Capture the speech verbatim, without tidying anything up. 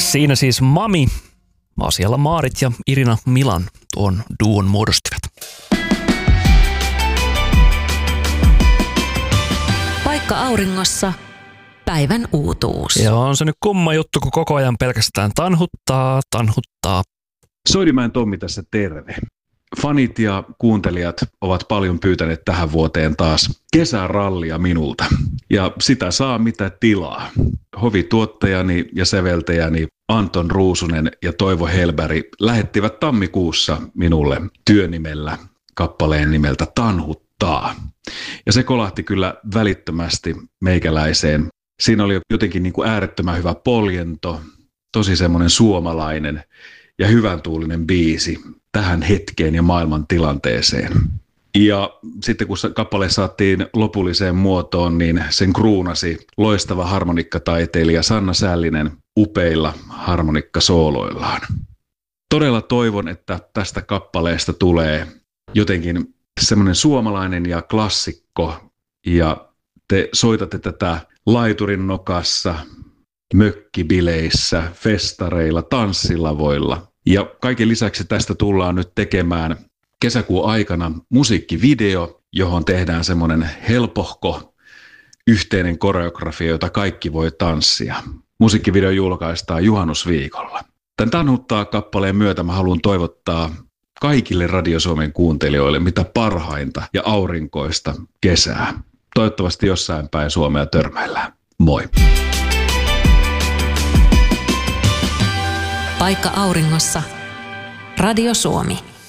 Siinä siis Mami, asialla Maarit ja Irina Milan tuon duon muodostivat. Paikka auringossa, päivän uutuus. Ja on se nyt kumma juttu, kun koko ajan pelkästään tanhuttaa, tanhuttaa. Soidimäen Tommi tässä terve. Fanit ja kuuntelijat ovat paljon pyytäneet tähän vuoteen taas kesärallia minulta. Ja sitä saa mitä tilaa. Hovituottajani ja säveltäjäni Anton Ruusunen ja Toivo Helberg lähettivät tammikuussa minulle työnimellä kappaleen nimeltä Tanhuttaa. Ja se kolahti kyllä välittömästi meikäläiseen. Siinä oli jotenkin niin kuin äärettömän hyvä poljento, tosi semmoinen suomalainen ja hyvän tuulinen biisi tähän hetkeen ja maailman tilanteeseen. Ja sitten kun kappale saatiin lopulliseen muotoon, niin sen kruunasi loistava harmonikkataiteilija Sanna Sällinen upeilla harmonikkasooloillaan. Todella toivon, että tästä kappaleesta tulee jotenkin semmoinen suomalainen ja klassikko, ja te soitatte tätä laiturin nokassa, mökkibileissä, festareilla, tanssilavoilla. Ja kaiken lisäksi tästä tullaan nyt tekemään kesäkuun aikana musiikkivideo, johon tehdään semmoinen helpohko yhteinen koreografia, jota kaikki voi tanssia. Musiikkivideo julkaistaan juhannusviikolla. Tän Tanhuttaa kappaleen myötä mä haluan toivottaa kaikille Radio Suomen kuuntelijoille mitä parhainta ja aurinkoista kesää. Toivottavasti jossain päin Suomea törmäillään. Moi! Paikka auringossa. Radio Suomi.